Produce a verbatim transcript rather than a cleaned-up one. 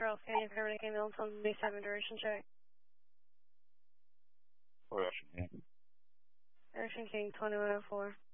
Charles County, paramedic ambulance on base seven duration check. For Ocean King. Ocean King twenty-one oh four.